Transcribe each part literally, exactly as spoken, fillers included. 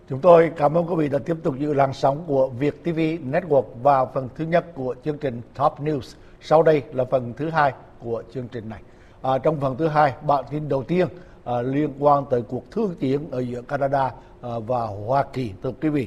Chúng tôi cảm ơn quý vị đã tiếp tục giữ làn sóng của Việt ti vi Network vào phần thứ nhất của chương trình Top News. Sau đây là phần thứ hai của chương trình này. À, trong phần thứ hai, bản tin đầu tiên à, liên quan tới cuộc thương chiến ở giữa Canada à, và Hoa Kỳ. Thưa quý vị,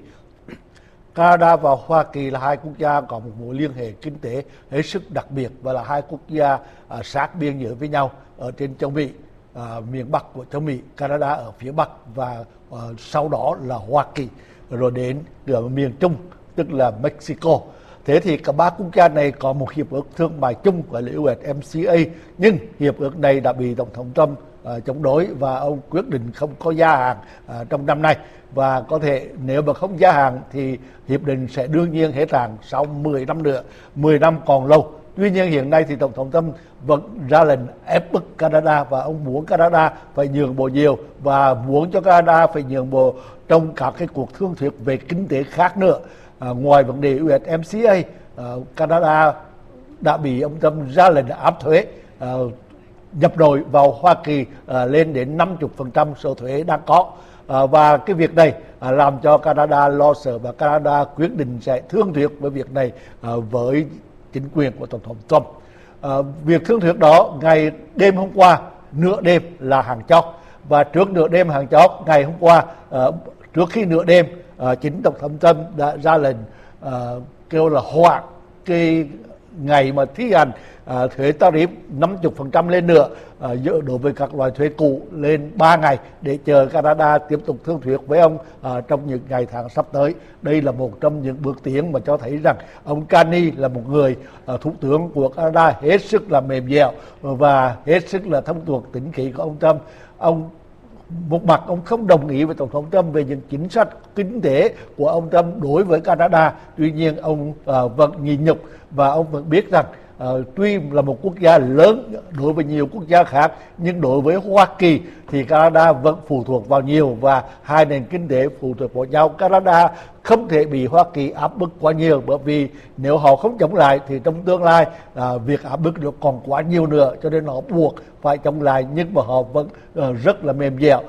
Canada và Hoa Kỳ là hai quốc gia có một mối liên hệ kinh tế hết sức đặc biệt và là hai quốc gia à, sát biên giới với nhau ở trên châu Mỹ. À, miền Bắc của châu Mỹ, Canada ở phía Bắc và uh, sau đó là Hoa Kỳ, rồi đến ở miền Trung tức là Mexico. Thế thì cả ba quốc gia này có một hiệp ước thương mại chung gọi là u ét em xê a, nhưng hiệp ước này đã bị Tổng thống Trump uh, chống đối và ông quyết định không có gia hạn uh, trong năm nay, và có thể nếu mà không gia hạn thì hiệp định sẽ đương nhiên hết hạn sau mười năm nữa. mười năm còn lâu. Tuy nhiên hiện nay thì Tổng thống Trump vẫn ra lệnh ép bức Canada và ông muốn Canada phải nhường bộ nhiều và muốn cho Canada phải nhường bộ trong các cái cuộc thương thuyết về kinh tế khác nữa. À, ngoài vấn đề u ét em xê a, à, Canada đã bị ông Trump ra lệnh áp thuế à, nhập nội vào Hoa Kỳ à, lên đến năm mươi phần trăm số thuế đang có. À, và cái việc này à, làm cho Canada lo sợ và Canada quyết định sẽ thương thuyết với việc này à, với chính quyền của Tổng thống Trump. À, việc thương thuyết đó ngày đêm hôm qua, nửa đêm là hàng chót, và trước nửa đêm hàng chót ngày hôm qua, à, trước khi nửa đêm, à, chính Tổng thống Trump đã ra lệnh à, kêu là hoãn cái ngày mà thi hành à, thuế tariff năm mươi phần trăm lên nữa à, đối với các loại thuế cũ lên ba ngày để chờ Canada tiếp tục thương thuyết với ông à, trong những ngày tháng sắp tới. Đây là một trong những bước tiến mà cho thấy rằng ông Carney là một người à, thủ tướng của Canada hết sức là mềm dẻo và hết sức là thông thuộc tính khí của ông Trump. Ông một mặt ông không đồng ý với Tổng thống Trump về những chính sách kinh tế của ông Trump đối với Canada, tuy nhiên ông uh, vẫn nhịn nhục và ông vẫn biết rằng uh, tuy là một quốc gia lớn đối với nhiều quốc gia khác, nhưng đối với Hoa Kỳ thì Canada vẫn phụ thuộc vào nhiều và hai nền kinh tế phụ thuộc vào nhau. Canada không thể bị Hoa Kỳ áp bức quá nhiều, bởi vì nếu họ không chống lại thì trong tương lai à, việc áp bức được còn quá nhiều nữa, cho nên họ buộc phải chống lại, nhưng mà họ vẫn uh, rất là mềm dẻo.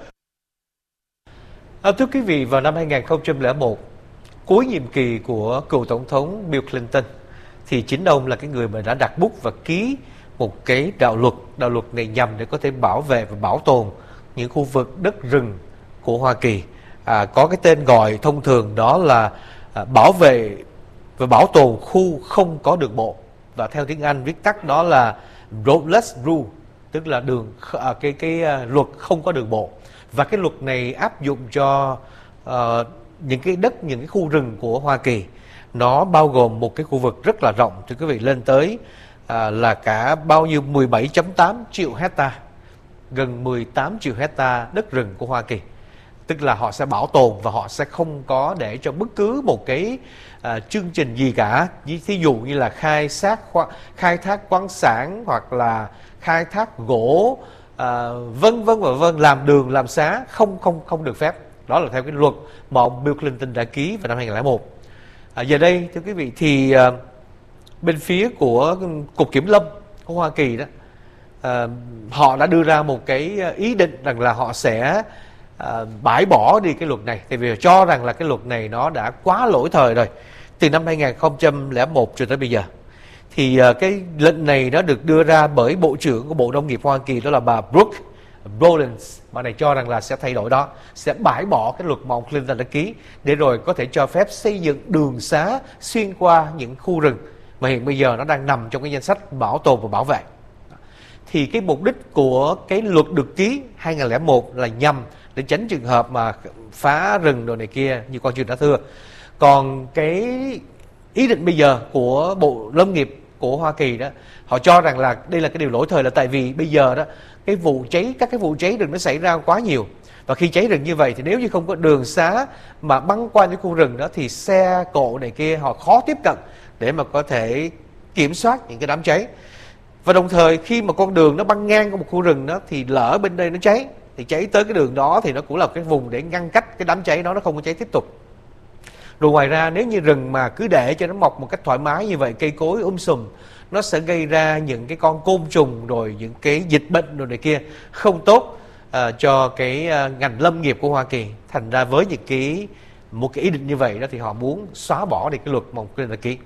À, thưa quý vị, vào năm hai nghìn không trăm lẻ một, cuối nhiệm kỳ của cựu tổng thống Bill Clinton, thì chính ông là cái người mà đã đặt bút và ký một cái đạo luật. Đạo luật này nhằm để có thể bảo vệ và bảo tồn những khu vực đất rừng của Hoa Kỳ. À, có cái tên gọi thông thường đó là à, bảo vệ và bảo tồn khu không có đường bộ, và theo tiếng Anh viết tắt đó là Roadless Rule, tức là đường à, cái cái à, luật không có đường bộ. Và cái luật này áp dụng cho à, những cái đất, những cái khu rừng của Hoa Kỳ. Nó bao gồm một cái khu vực rất là rộng, thưa quý vị, lên tới à, là cả bao nhiêu mười bảy phẩy tám triệu hecta, gần mười tám triệu hecta đất rừng của Hoa Kỳ. Tức là họ sẽ bảo tồn và họ sẽ không có để cho bất cứ một cái à, chương trình gì cả. Thí dụ như là khai sát, khai thác khoáng sản hoặc là khai thác gỗ, à, vân vân và vân, làm đường, làm xá, không không không được phép. Đó là theo cái luật mà ông Bill Clinton đã ký vào năm hai nghìn không trăm lẻ một. À, giờ đây, thưa quý vị, thì à, bên phía của Cục Kiểm lâm của Hoa Kỳ đó, à, họ đã đưa ra một cái ý định rằng là họ sẽ À, bãi bỏ đi cái luật này, tại vì cho rằng là cái luật này nó đã quá lỗi thời rồi. Từ năm hai nghìn không trăm lẻ một cho tới bây giờ thì à, cái lệnh này nó được đưa ra bởi Bộ trưởng của Bộ Nông nghiệp Hoa Kỳ, đó là bà Brooke Rollins. Bà này cho rằng là sẽ thay đổi đó, sẽ bãi bỏ cái luật mà ông Clinton đã ký, để rồi có thể cho phép xây dựng đường xá xuyên qua những khu rừng mà hiện bây giờ nó đang nằm trong cái danh sách bảo tồn và bảo vệ. Thì cái mục đích của cái luật được ký hai nghìn không trăm lẻ một là nhằm để tránh trường hợp mà phá rừng đồ này kia như con chưa đã thưa. Còn cái ý định bây giờ của Bộ Lâm nghiệp của Hoa Kỳ đó, họ cho rằng là đây là cái điều lỗi thời, là tại vì bây giờ đó cái vụ cháy, các cái vụ cháy rừng nó xảy ra quá nhiều, và khi cháy rừng như vậy thì nếu như không có đường xá mà băng qua những khu rừng đó thì xe cộ này kia họ khó tiếp cận để mà có thể kiểm soát những cái đám cháy. Và đồng thời khi mà con đường nó băng ngang qua một khu rừng đó thì lỡ bên đây nó cháy, thì cháy tới cái đường đó thì nó cũng là cái vùng để ngăn cách cái đám cháy đó, nó không có cháy tiếp tục. Rồi ngoài ra, nếu như rừng mà cứ để cho nó mọc một cách thoải mái như vậy, cây cối um sùm, nó sẽ gây ra những cái con côn trùng rồi những cái dịch bệnh rồi này kia không tốt. uh, cho cái uh, ngành lâm nghiệp của Hoa Kỳ. Thành ra với những cái một cái ý định như vậy đó thì họ muốn xóa bỏ đi cái luật mà ông Clinton đã ký.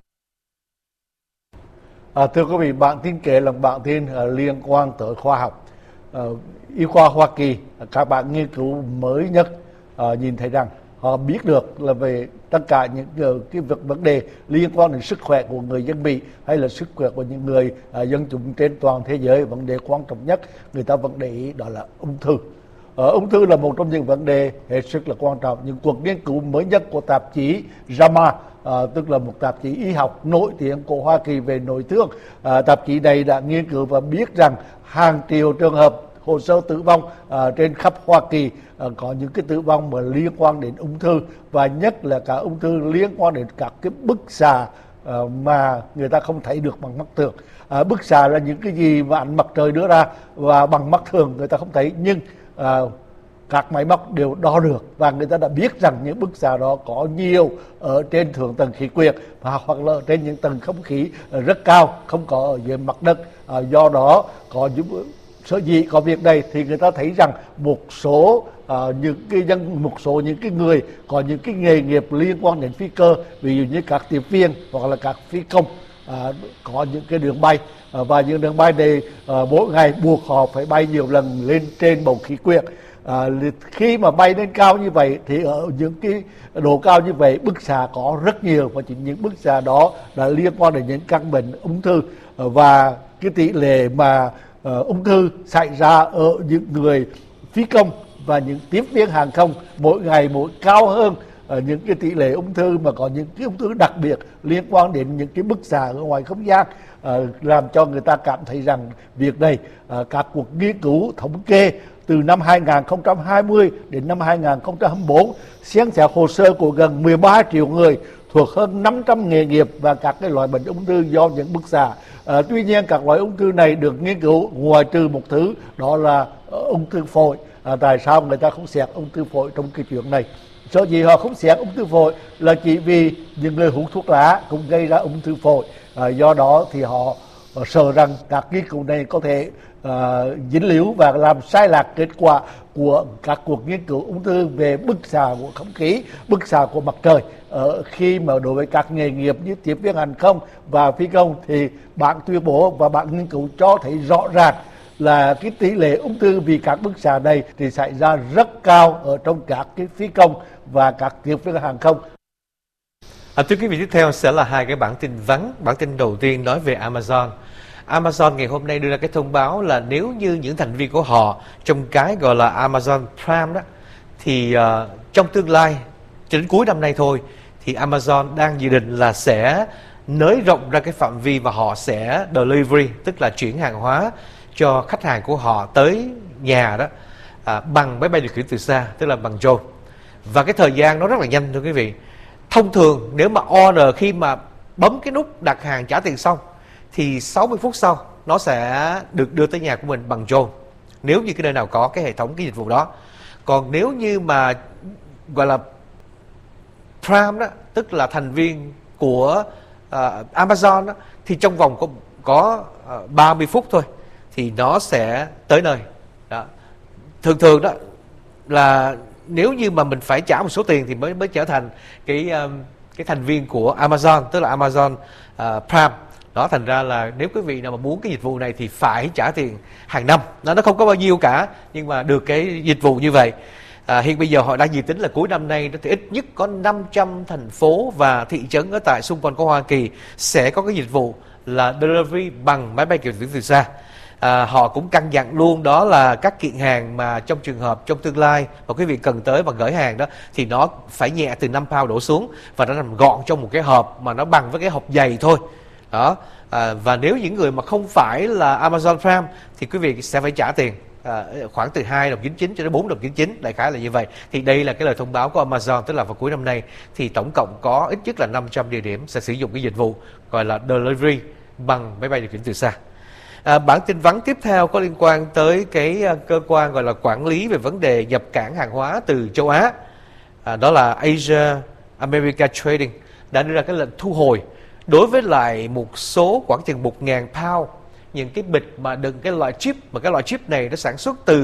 À, thưa quý vị, bản tin kể là bản tin uh, liên quan tới khoa học. Uh, y khoa Hoa Kỳ, uh, các bạn nghiên cứu mới nhất uh, nhìn thấy rằng họ biết được là về tất cả những uh, cái việc vấn đề liên quan đến sức khỏe của người dân Mỹ hay là sức khỏe của những người uh, dân chúng trên toàn thế giới. Vấn đề quan trọng nhất người ta vẫn để ý đó là ung thư. Ở ung thư là một trong những vấn đề hết sức là quan trọng. Những cuộc nghiên cứu mới nhất của tạp chí JAMA, à, tức là một tạp chí y học nổi tiếng của Hoa Kỳ về nội thương, à, tạp chí này đã nghiên cứu và biết rằng hàng triệu trường hợp hồ sơ tử vong à, trên khắp Hoa Kỳ à, có những cái tử vong mà liên quan đến ung thư, và nhất là cả ung thư liên quan đến các cái bức xạ à, mà người ta không thấy được bằng mắt thường. À, bức xạ là những cái gì mà ánh mặt trời đưa ra và bằng mắt thường người ta không thấy, nhưng À, các máy móc đều đo được, và người ta đã biết rằng những bức xạ đó có nhiều ở trên thượng tầng khí quyển và hoặc là ở trên những tầng không khí rất cao, không có ở dưới mặt đất. À, do đó có những sở dĩ có việc này thì người ta thấy rằng một số à, những cái dân một số những cái người có những cái nghề nghiệp liên quan đến phi cơ, ví dụ như các tiếp viên hoặc là các phi công, à, có những cái đường bay, à, và những đường bay này à, mỗi ngày buộc họ phải bay nhiều lần lên trên bầu khí quyển. À, khi mà bay lên cao như vậy thì ở những cái độ cao như vậy bức xạ có rất nhiều, và chính những bức xạ đó đã liên quan đến những căn bệnh ung thư, à, và cái tỷ lệ mà à, ung thư xảy ra ở những người phi công và những tiếp viên hàng không mỗi ngày mỗi cao hơn ở những cái tỷ lệ ung thư mà có những cái ung thư đặc biệt liên quan đến những cái bức xạ ở ngoài không gian, à, làm cho người ta cảm thấy rằng việc này, à, các cuộc nghiên cứu thống kê từ năm hai không hai không đến năm hai không hai tư xem xét hồ sơ của gần mười ba triệu người thuộc hơn năm trăm nghề nghiệp và các cái loại bệnh ung thư do những bức xạ. À, tuy nhiên các loại ung thư này được nghiên cứu ngoài trừ một thứ, đó là ung thư phổi. À, tại sao người ta không xét ung thư phổi trong cái chuyện này? Sở dĩ họ không xét ung thư phổi là chỉ vì những người hút thuốc lá cũng gây ra ung thư phổi. À, do đó thì họ, họ sợ rằng các nghiên cứu này có thể uh, dính líu và làm sai lạc kết quả của các cuộc nghiên cứu ung thư về bức xạ của không khí, bức xạ của mặt trời. Ở khi mà đối với các nghề nghiệp như tiếp viên hàng không và phi công thì bạn tuyên bố và bạn nghiên cứu cho thấy rõ ràng là cái tỷ lệ ung thư vì các bức xạ này thì xảy ra rất cao ở trong các cái phi công và các tiếp viên hàng không. À, thưa quý vị, tiếp theo sẽ là hai cái bản tin vắn. Bản tin đầu tiên nói về Amazon. Amazon ngày hôm nay đưa ra cái thông báo là nếu như những thành viên của họ trong cái gọi là Amazon Prime đó, thì uh, trong tương lai cho đến cuối năm nay thôi, thì Amazon đang dự định là sẽ nới rộng ra cái phạm vi và họ sẽ delivery, tức là chuyển hàng hóa cho khách hàng của họ tới nhà đó à, bằng máy bay điều khiển từ xa, tức là bằng drone. Và cái thời gian nó rất là nhanh thưa quý vị. Thông thường nếu mà order khi mà bấm cái nút đặt hàng trả tiền xong thì sáu mươi phút sau nó sẽ được đưa tới nhà của mình bằng drone, nếu như cái nơi nào có cái hệ thống cái dịch vụ đó. Còn nếu như mà gọi là Prime đó, tức là thành viên của uh, Amazon đó, thì trong vòng có, có uh, ba mươi phút thôi thì nó sẽ tới nơi đó. Thường thường đó là nếu như mà mình phải trả một số tiền thì mới mới trở thành cái um, cái thành viên của Amazon, tức là Amazon uh, Prime đó. Thành ra là nếu quý vị nào mà muốn cái dịch vụ này thì phải trả tiền hàng năm. Nó nó không có bao nhiêu cả, nhưng mà được cái dịch vụ như vậy. À, hiện bây giờ họ đang dự tính là cuối năm nay thì ít nhất có năm trăm thành phố và thị trấn ở tại xung quanh của Hoa Kỳ sẽ có cái dịch vụ là delivery bằng máy bay điều khiển từ xa. À, họ cũng căn dặn luôn đó là các kiện hàng mà trong trường hợp trong tương lai mà quý vị cần tới và gửi hàng đó thì nó phải nhẹ từ năm pound đổ xuống và nó nằm gọn trong một cái hộp mà nó bằng với cái hộp giày thôi đó. À, và nếu những người mà không phải là Amazon Prime thì quý vị sẽ phải trả tiền à, khoảng từ hai đồng chín mươi chín cho đến bốn đồng chín mươi chín, đại khái là như vậy. Thì đây là cái lời thông báo của Amazon, tức là vào cuối năm nay thì tổng cộng có ít nhất là năm trăm địa điểm sẽ sử dụng cái dịch vụ gọi là delivery bằng máy bay điều khiển từ xa. À, bản tin vắn tiếp theo có liên quan tới cái uh, cơ quan gọi là quản lý về vấn đề nhập cảng hàng hóa từ châu Á, à, đó là Asia America Trading, đã đưa ra cái lệnh thu hồi đối với lại một số khoảng chừng một nghìn pound những cái bịch mà đựng cái loại chip, mà cái loại chip này nó sản xuất từ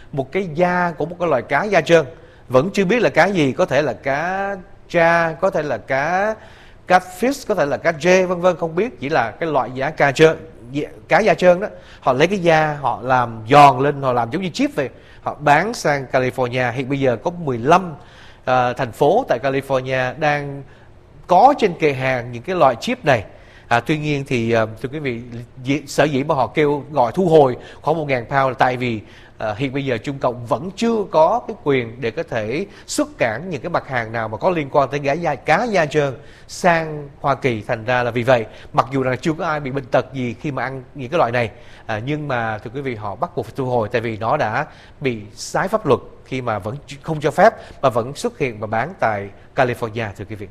một cái da của một cái loài cá da trơn, vẫn chưa biết là cá gì, có thể là cá tra, có thể là cá catfish, có thể là cá rê vân vân, không biết, chỉ là cái loại giá cá trơn, cá da trơn đó. Họ lấy cái da họ làm giòn lên, họ làm giống như chip vậy, họ bán sang California. Hiện bây giờ có mười lăm uh, thành phố tại California đang có trên kệ hàng những cái loại chip này. À, tuy nhiên thì uh, thưa quý vị, sở dĩ mà họ kêu gọi thu hồi khoảng một ngàn pound là tại vì uh, hiện bây giờ Trung Cộng vẫn chưa có cái quyền để có thể xuất cản những cái mặt hàng nào mà có liên quan tới cá da, cá da trơn sang Hoa Kỳ. Thành ra là vì vậy, mặc dù là chưa có ai bị bệnh tật gì khi mà ăn những cái loại này, à, nhưng mà thưa quý vị, họ bắt buộc phải thu hồi tại vì nó đã bị trái pháp luật khi mà vẫn không cho phép mà vẫn xuất hiện và bán tại California, thưa quý vị.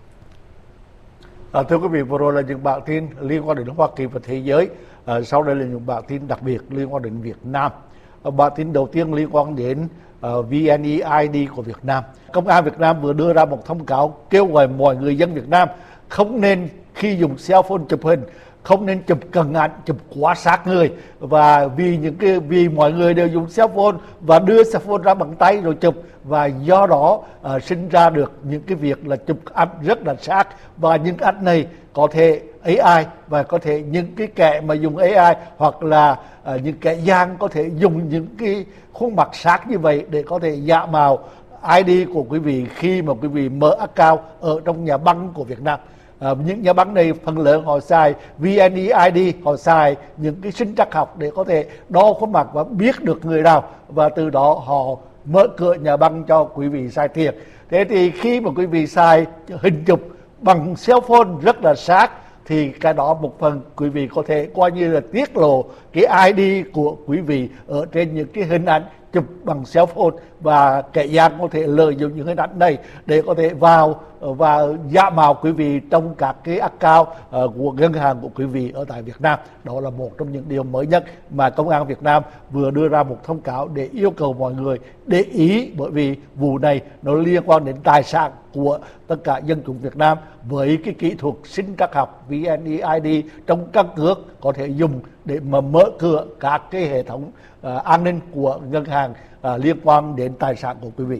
À, thưa quý vị, vừa rồi là những bản tin liên quan đến Hoa Kỳ và thế giới. À, sau đây là những bản tin đặc biệt liên quan đến Việt Nam. À, bản tin đầu tiên liên quan đến uh, vê en e i đê của Việt Nam. Công an Việt Nam vừa đưa ra một thông cáo kêu gọi mọi người dân Việt Nam không nên khi dùng cell phone chụp hình, không nên chụp cận ảnh, chụp quá sát người, và vì những cái vì mọi người đều dùng cell phone và đưa cell phone ra bằng tay rồi chụp, và do đó uh, sinh ra được những cái việc là chụp ảnh rất là sát, và những ảnh này có thể a i và có thể những cái kẻ mà dùng a i hoặc là uh, những kẻ gian có thể dùng những cái khuôn mặt sát như vậy để có thể giả mạo i đê của quý vị khi mà quý vị mở account ở trong nhà băng của Việt Nam. À, những nhà băng này phần lớn họ xài vê en e i đê, họ xài những cái sinh trắc học để có thể đo khuôn mặt và biết được người nào, và từ đó họ mở cửa nhà băng cho quý vị xài tiền. Thế thì khi mà quý vị xài hình chụp bằng cell phone rất là sát thì cái đó một phần quý vị có thể coi như là tiết lộ cái i đê của quý vị ở trên những cái hình ảnh chụp bằng cell phone, và kẻ gian có thể lợi dụng những hình ảnh này để có thể vào và giả mạo quý vị trong các cái account uh, của ngân hàng của quý vị ở tại Việt Nam. Đó là một trong những điều mới nhất mà Công an Việt Nam vừa đưa ra một thông cáo để yêu cầu mọi người để ý, bởi vì vụ này nó liên quan đến tài sản của tất cả dân chúng Việt Nam, với cái kỹ thuật sinh trắc học vê en e i đê trong căn cước có thể dùng để mà mở cửa các cái hệ thống uh, an ninh của ngân hàng uh, liên quan đến tài sản của quý vị.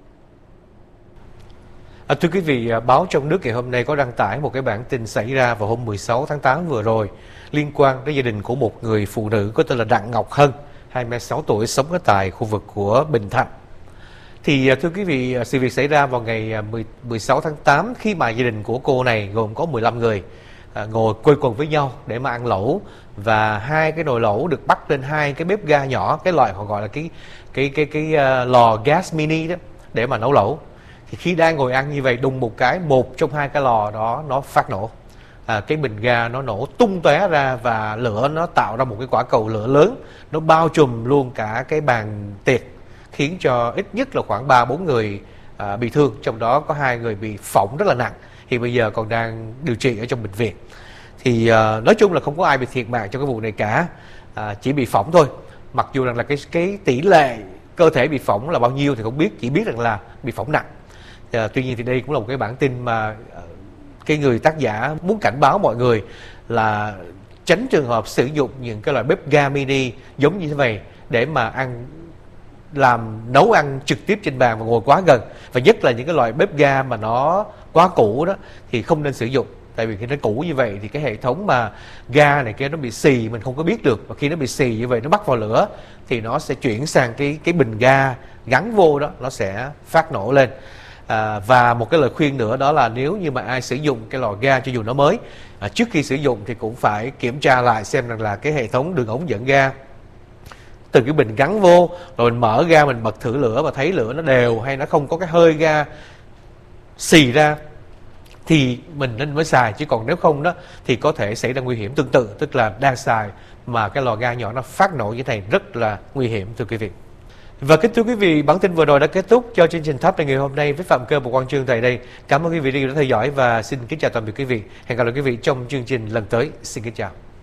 À, thưa quý vị, báo Trong Nước ngày hôm nay có đăng tải một cái bản tin xảy ra vào hôm mười sáu tháng tám vừa rồi liên quan đến gia đình của một người phụ nữ có tên là Đặng Ngọc Hân, hai mươi sáu tuổi, sống ở tại khu vực của Bình Thạnh. Thì thưa quý vị, sự việc xảy ra vào ngày mười sáu tháng tám khi mà gia đình của cô này gồm có mười lăm người à, ngồi quây quần với nhau để mà ăn lẩu, và hai cái nồi lẩu được bắt lên hai cái bếp ga nhỏ, cái loại họ gọi là cái cái cái cái, cái uh, lò gas mini đó để mà nấu lẩu. Thì khi đang ngồi ăn như vậy, đùng một cái, một trong hai cái lò đó nó phát nổ, à, cái bình ga nó nổ tung tóe ra, và lửa nó tạo ra một cái quả cầu lửa lớn, nó bao trùm luôn cả cái bàn tiệc, khiến cho ít nhất là khoảng ba bốn người à, bị thương, trong đó có hai người bị phỏng rất là nặng, hiện bây giờ còn đang điều trị ở trong bệnh viện. Thì à, nói chung là không có ai bị thiệt mạng trong cái vụ này cả, à, chỉ bị phỏng thôi. Mặc dù rằng là cái cái tỷ lệ cơ thể bị phỏng là bao nhiêu thì không biết, chỉ biết rằng là bị phỏng nặng. À, tuy nhiên thì đây cũng là một cái bản tin mà cái người tác giả muốn cảnh báo mọi người là tránh trường hợp sử dụng những cái loại bếp ga mini giống như thế này để mà ăn, làm nấu ăn trực tiếp trên bàn và ngồi quá gần, và nhất là những cái loại bếp ga mà nó quá cũ đó thì không nên sử dụng. Tại vì khi nó cũ như vậy thì cái hệ thống mà ga này kia nó bị xì, mình không có biết được, và khi nó bị xì như vậy nó bắt vào lửa thì nó sẽ chuyển sang cái cái bình ga gắn vô đó, nó sẽ phát nổ lên. À, và một cái lời khuyên nữa đó là nếu như mà ai sử dụng cái lò ga cho dù nó mới, à, trước khi sử dụng thì cũng phải kiểm tra lại xem rằng là cái hệ thống đường ống dẫn ga từ cái bình gắn vô, rồi mình mở ra mình bật thử lửa và thấy lửa nó đều hay nó không có cái hơi ga xì ra thì mình nên mới xài, chứ còn nếu không đó thì có thể xảy ra nguy hiểm tương tự, tức là đang xài mà cái lò ga nhỏ nó phát nổ như thế này rất là nguy hiểm, thưa quý vị. Và kính thưa quý vị, bản tin vừa rồi đã kết thúc cho chương trình Top Này ngày hôm nay với Phạm Cơ và Quang Trương tại đây. Cảm ơn quý vị đã theo dõi và xin kính chào tạm biệt quý vị. Hẹn gặp lại quý vị trong chương trình lần tới. Xin kính chào.